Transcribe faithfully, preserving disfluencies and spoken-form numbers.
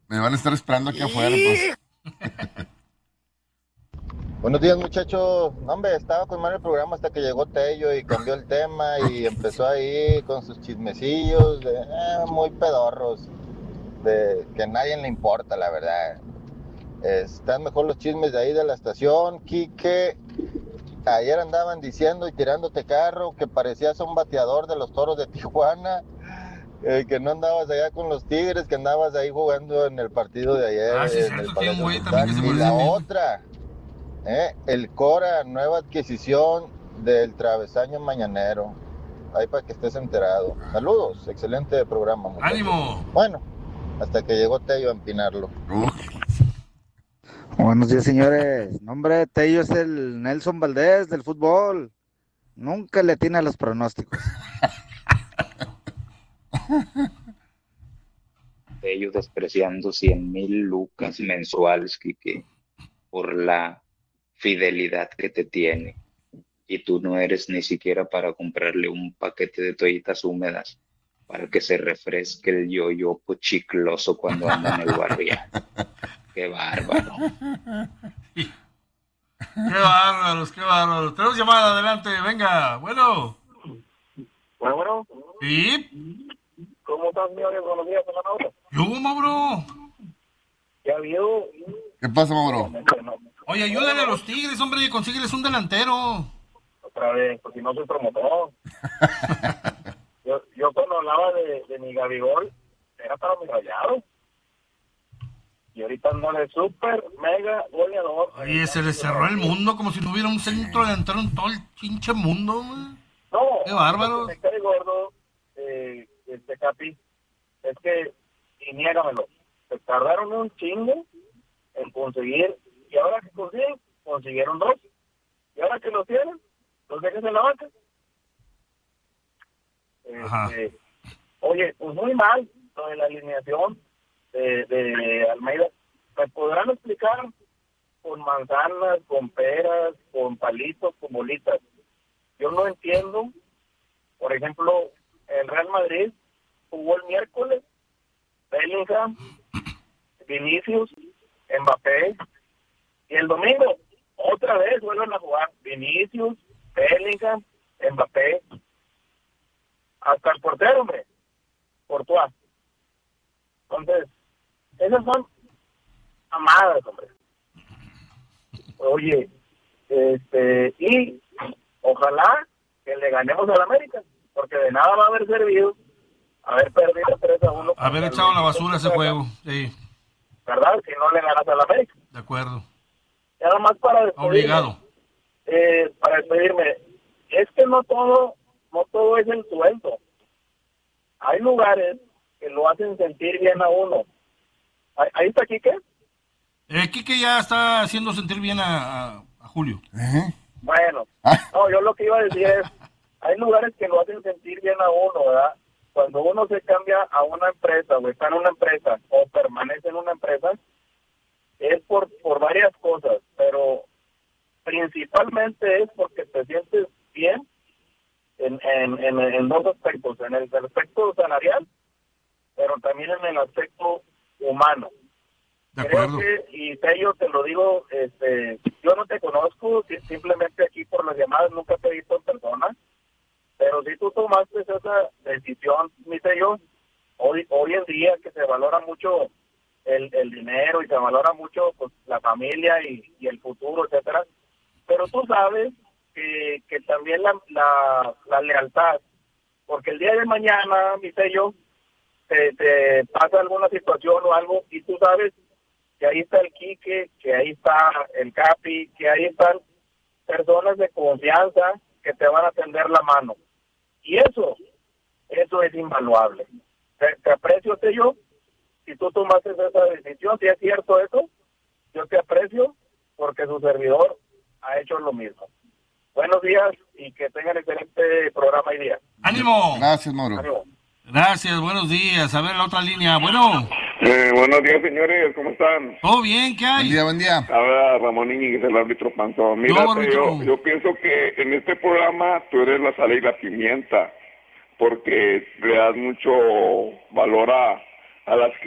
Me van a estar esperando aquí afuera, pues. Buenos días, muchachos. No, hombre, estaba con mal el programa hasta que llegó Tello y cambió el tema y empezó ahí con sus chismecillos de, eh, muy pedorros, de que a nadie le importa, la verdad. Están mejor los chismes de ahí de la estación. Quique, ayer andaban diciendo y tirándote carro que parecías un bateador de los Toros de Tijuana, eh, que no andabas allá con los Tigres, que andabas ahí jugando en el partido de ayer Ah, sí, es en el cierto que hay un Palacio güey también que se Sultán. Y parece la a mí. otra, eh, el Cora, nueva adquisición del Travesaño Mañanero. Ahí para que estés enterado. Saludos, excelente programa, muchachos. ¡Ánimo! Bueno, hasta que llegó Tello a empinarlo. Uh, Buenos días, señores. Nombre, Tello es el Nelson Valdés del fútbol. Nunca le atina a los pronósticos. Ellos despreciando cien mil lucas mensuales, Quique, por la fidelidad que te tiene. Y tú no eres ni siquiera para comprarle un paquete de toallitas húmedas para que se refresque el yoyopo chicloso cuando anda en el barrial. ¡Qué bárbaro! ¡Qué bárbaros, qué bárbaros! Tenemos llamada, adelante, venga. Bueno. Bueno, bueno. ¿Sí? ¿Cómo están, señores? Buenos días, hermano. ¿Qué hubo, Mauro? ¿Qué ha habido? ¿Qué pasa, Mauro? Oye, ayúdale a los Tigres, hombre, y consígueles un delantero. Otra vez, porque no soy promotor. yo, yo cuando hablaba de, de mi Gabigol, era para mi Rayado. Y ahorita ando de súper, mega goleador. Oye, se le cerró el mundo como si no hubiera un centro delantero en todo el pinche mundo, güey. No, qué bárbaro. Lo que me cae gordo, eh, este Capi, es que, y niégamelo, se tardaron un chingo en conseguir, y ahora que consiguen, consiguieron dos, y ahora que los tienen, los dejan en la banca. Este, oye, pues muy mal lo de la alineación de, de Almeida. ¿Me podrán explicar con manzanas, con peras, con palitos, con bolitas? Yo no entiendo. Por ejemplo, el Real Madrid jugó el miércoles Bellingham, Vinicius, Mbappé, y el domingo otra vez vuelven a jugar Vinicius, Bellingham, Mbappé, hasta el portero, hombre, Courtois. Entonces, esas son amadas, hombre. Oye, este, y ojalá que le ganemos al América, porque de nada va a haber servido haber perdido tres a uno. Haber echado a la basura ese juego, sí. ¿Verdad? Si no le ganas al América. De acuerdo. Y nada más para despedirme. Obligado. Eh, para despedirme, es que no todo, no todo es el sueldo. Hay lugares que lo hacen sentir bien a uno. ¿Ahí, ahí está Quique? Eh, Quique ya está haciendo sentir bien a, a, a Julio. ¿Eh? Bueno, no, yo lo que iba a decir es, hay lugares que lo hacen sentir bien a uno, ¿verdad? Cuando uno se cambia a una empresa o está en una empresa o permanece en una empresa, es por, por varias cosas, pero principalmente es porque te sientes bien en, en, en, en dos aspectos, en el aspecto salarial, pero también en el aspecto humano. De Creo acuerdo. que, y Tello, te lo digo, este, yo no te conozco, si- simplemente aquí por las llamadas nunca te he visto en persona, pero si tú tomaste esa decisión, mi Tello, hoy, hoy en día que se valora mucho el, el dinero y se valora mucho pues, la familia y, y el futuro, etcétera, pero tú sabes que, que también la, la, la lealtad, porque el día de mañana, mi Tello, te, te pasa alguna situación o algo y tú sabes que ahí está el Quique, que ahí está el Capi, que ahí están personas de confianza que te van a tender la mano. Y eso, eso es invaluable. Te, te aprecio, yo. Si tú tomaste esa decisión, si es cierto eso, yo te aprecio porque su servidor ha hecho lo mismo. Buenos días y que tengan excelente programa y día. ¡Ánimo! Gracias, Mauro. Ánimo. Gracias, buenos días. A ver la otra línea. Bueno, Eh, buenos días, señores, ¿cómo están? ¿todo bien? ¿Qué Buen hay? día, buen día. Habla Ramón Íñiguez, el árbitro Panzón. Mira, No, árbitro. yo, yo pienso que en este programa tú eres la sal y la pimienta, porque le das mucho valor a, a las